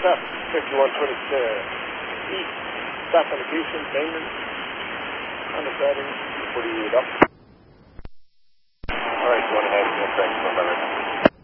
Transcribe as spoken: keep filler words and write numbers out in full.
traffic, fifty-one twenty east, south indication, maintenance, understanding, forty-eight up.